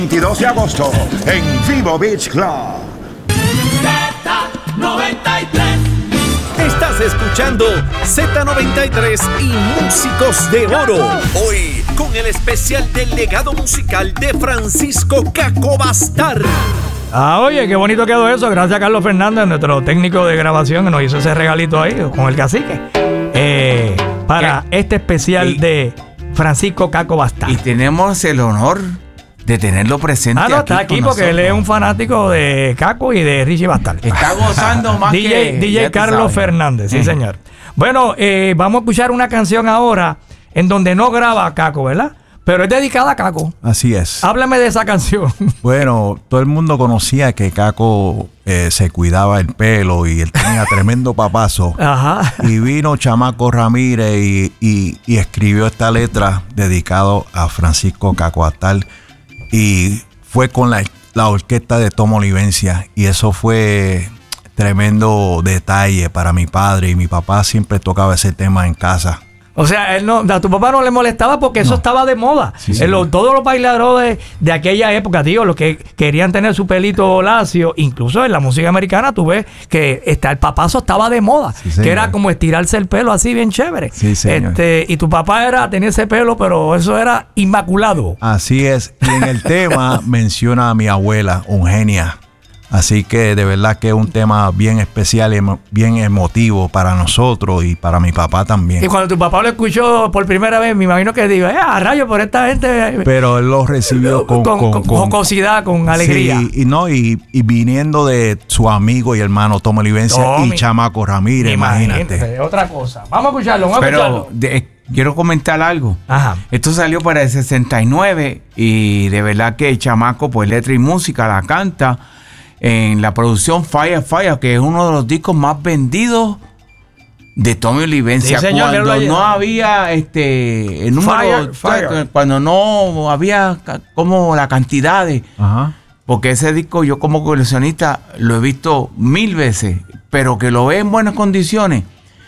22 de agosto en Vivo Beach Club. Z93. Estás escuchando Z93 y Músicos de Oro. Hoy con el especial del legado musical de Francisco Caco Bastar. Oye, qué bonito quedó eso. Gracias a Carlos Fernández, nuestro técnico de grabación, que nos hizo ese regalito ahí con el cacique. Para este especial de Francisco Caco Bastar. Y tenemos el honor de tenerlo presente. No, está aquí porque él es un fanático de Caco y de Richie Bastar. Está gozando más que DJ Carlos Fernández, sí señor. Bueno, vamos a escuchar una canción ahora en donde no graba Caco, ¿verdad? Pero es dedicada a Caco. Así es. Háblame de esa canción. Bueno, todo el mundo conocía que Caco se cuidaba el pelo y él tenía tremendo papazo. Ajá. Y vino Chamaco Ramírez y escribió esta letra dedicado a Francisco Caco Bastar. Y fue con la orquesta de Tom Olivencia. Y eso fue tremendo detalle para mi padre. Y mi papá siempre tocaba ese tema en casa. O sea, a tu papá no le molestaba porque eso estaba de moda. Sí, todos los bailadores de aquella época, tío, los que querían tener su pelito lacio, incluso en la música americana, tú ves que el papazo estaba de moda, que era como estirarse el pelo así bien chévere. Sí, señor. Y tu papá tenía ese pelo, pero eso era inmaculado. Así es. Y en el tema menciona a mi abuela, Eugenia. Así que de verdad que es un tema bien especial y bien emotivo para nosotros y para mi papá también. Y cuando tu papá lo escuchó por primera vez, me imagino que digo, a rayos por esta gente. Pero él lo recibió con jocosidad, con alegría. Sí, y viniendo de su amigo y hermano Tom Olivencia y Chamaco Ramírez, imagínate. Otra cosa. Vamos a escucharlo, quiero comentar algo. Ajá. Esto salió para el 69 y de verdad que Chamaco, pues letra y música, la canta en la producción Fire, que es uno de los discos más vendidos de Tommy Olivencia. Sí, señor, cuando no había el número, cuando no había como la cantidad de... Ajá. Porque ese disco yo como coleccionista lo he visto 1000 veces, pero que lo ve en buenas condiciones,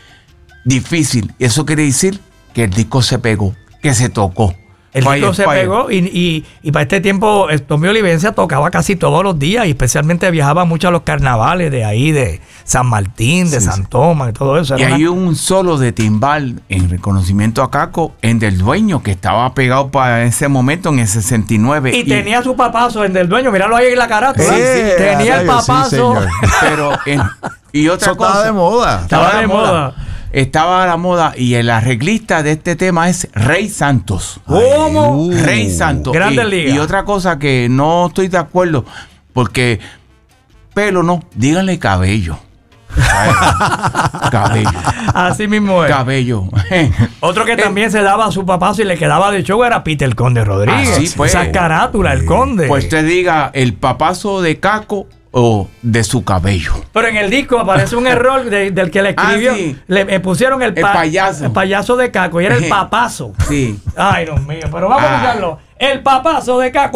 difícil. Eso quiere decir que el disco se pegó, que se tocó. El disco se pegó y para este tiempo Tommy Olivencia tocaba casi todos los días y especialmente viajaba mucho a los carnavales de ahí, de San Martín, de San Tomás y todo eso. Y hay un solo de timbal en reconocimiento a Caco en Del Dueño que estaba pegado para ese momento en el 69. Y tenía su papazo en Del Dueño, míralo ahí en la carátula. Tenía el papazo. Pero y otra cosa. Estaba de moda. Estaba de moda. Estaba a la moda y el arreglista de este tema es Rey Santos. ¿Cómo? Rey Santos. Grandes ligas. Y otra cosa que no estoy de acuerdo, porque pelo no, díganle cabello. Cabello. Así mismo es. Cabello. Otro que también se daba a su papazo y le quedaba de show era Peter el Conde Rodríguez. Así pues. Esa carátula, el Conde. Pues te diga el papazo de Caco o de su cabello. Pero en el disco aparece un error del que le escribió. Sí. Le pusieron el payaso. El payaso de Caco y era el papazo. Sí. Ay, Dios mío. Pero vamos a buscarlo. El papazo de Caco.